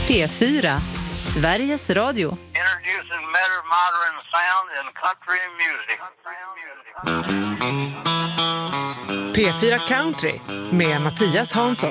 P4, Sveriges Radio. Introducing modern sound in country music. P4 Country med Mattias Hansson.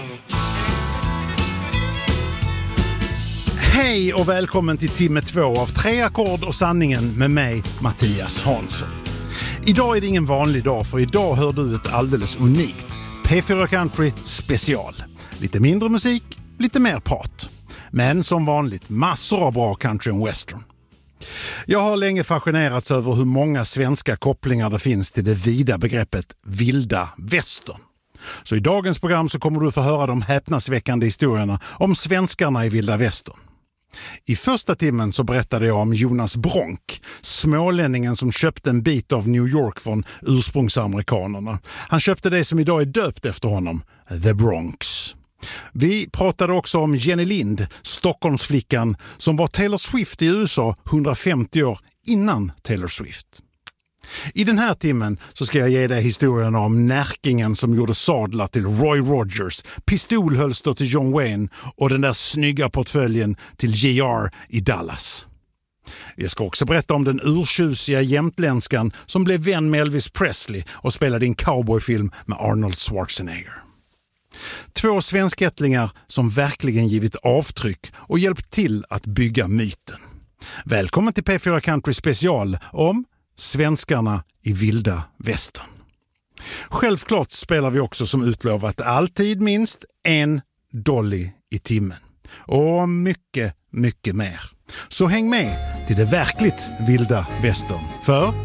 Hej och välkommen till timme 2 av 3 ackord och sanningen med mig, Mattias Hansson. Idag är det ingen vanlig dag, för idag hör du ett alldeles unikt P4 Country special. Lite mindre musik, lite mer prat. Men som vanligt massor av bra country och western. Jag har länge fascinerats över hur många svenska kopplingar det finns till det vida begreppet vilda västern. Så i dagens program så kommer du få höra de häpnadsväckande historierna om svenskarna i vilda västern. I första timmen så berättade jag om Jonas Bronk, smålänningen som köpte en bit av New York från ursprungsamerikanerna. Han köpte det som idag är döpt efter honom, The Bronx. Vi pratade också om Jenny Lind, Stockholmsflickan som var Taylor Swift i USA 150 år innan Taylor Swift. I den här timmen så ska jag ge dig historierna om närkingen som gjorde sadlar till Roy Rogers, pistolhölster till John Wayne och den där snygga portföljen till JR i Dallas. Jag ska också berätta om den urtjusiga jämtländskan som blev vän med Elvis Presley och spelade i en cowboyfilm med Arnold Schwarzenegger. 2 svenskättlingar som verkligen givit avtryck och hjälpt till att bygga myten. Välkommen till P4 Country special om svenskarna i vilda västern. Självklart spelar vi också som utlovat alltid minst en dolly i timmen. Och mycket, mycket mer. Så häng med till det verkligt vilda västern. För